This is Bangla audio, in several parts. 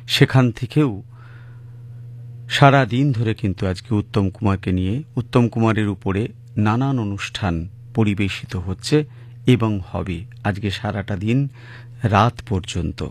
সেখান থেকেও সারা দিন ধরে কিন্তু আজকে উত্তম কুমারকে নিয়ে উত্তম কুমারের উপরে নানান অনুষ্ঠান পরিবেশিত হচ্ছে এবং হবে আজকে সারাটা দিন রাত পর্যন্ত।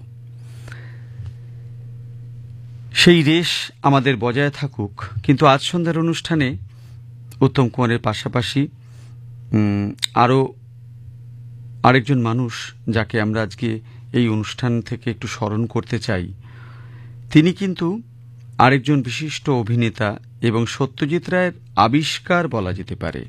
সেই রেশ আমাদের বজায় থাকুক, কিন্তু আজ সন্ধ্যার অনুষ্ঠানে উত্তম কুমারের পাশাপাশি আরও আরেকজন মানুষ যাকে আমরা আজকে এই অনুষ্ঠান থেকে একটু স্মরণ করতে চাই, তিনি কিন্তু আরেকজন বিশিষ্ট অভিনেতা এবং সত্যজিৎ রায়ের আবিষ্কার বলা যেতে পারে।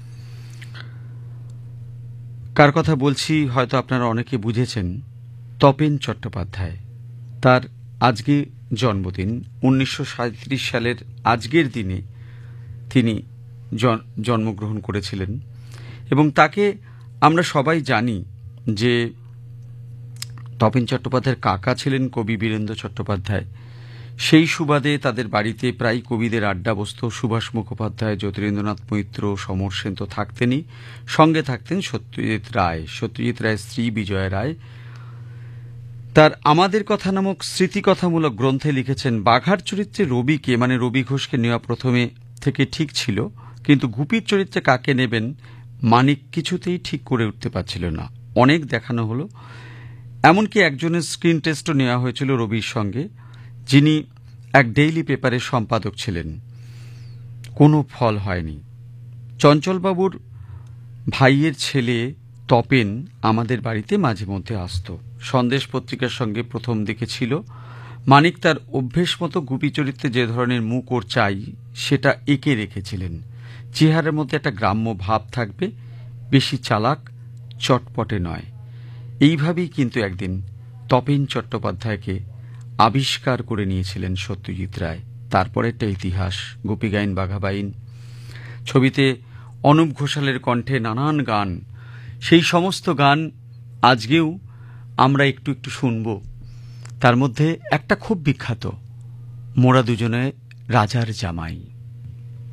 কার কথা বলছি হয়তো আপনারা অনেকে বুঝেছেন, তপেন চট্টোপাধ্যায়। তার আজকে জন্মদিন, 1937 সালের আজকের দিনে তিনি জন্মগ্রহণ করেছিলেন এবং তাকে আমরা সবাই জানি যে তপেন চট্টোপাধ্যায়ের কাকা ছিলেন কবি বীরেন্দ্র চট্টোপাধ্যায়। সেই সুবাদে তাদের বাড়িতে প্রায় কবিদের আড্ডা বসত। সুভাষ মুখোপাধ্যায়, জ্যোতিরিন্দ্রনাথ মৈত্র, সমর সেন তো থাকতেনই, সঙ্গে থাকতেন সত্যজিৎ রায়ের স্ত্রী বিজয়া রায়। তার আমাদের কথা নামক স্মৃতিকথামূলক গ্রন্থে লিখেছেন, বাঘার চরিত্রে রবিকে মানে রবি ঘোষকে নেওয়া প্রথমে থেকে ঠিক ছিল, কিন্তু গুপির চরিত্রে কাকে নেবেন মানিক কিছুতেই ঠিক করে উঠতে পারছিল না। অনেক দেখানো হলো, এমনকি একজনের স্ক্রিন টেস্টও নেওয়া হয়েছিল রবির সঙ্গে, যিনি এক ডেইলি পেপারের সম্পাদক ছিলেন। কোনো ফল হয়নি। চঞ্চলবাবুর ভাইয়ের ছেলে তপেন আমাদের বাড়িতে মাঝে মধ্যে আসত। সন্দেশ পত্রিকার সঙ্গে প্রথম দিকে ছিল। মানিক তার অভ্যেস মতো গুপি চরিত্রে যে ধরনের মুখ ওর চাই সেটা এঁকে রেখেছিলেন। চেহারার মধ্যে একটা গ্রাম্য ভাব থাকবে, বেশি চালাক, চটপটে নয়। এইভাবেই কিন্তু একদিন তপেন চট্টোপাধ্যায়কে আবিষ্কার করে নিয়েছিলেন সত্যজিৎ রায়। তারপরে একটা ইতিহাস, গোপীগাইন বাঘাবাইন ছবিতে অনুপ ঘোষালের কণ্ঠে নানান গান, সেই সমস্ত গান আজকেও আমরা একটু একটু শুনব। তার মধ্যে একটা খুব বিখ্যাত, মোরা দুজনে রাজার জামাই।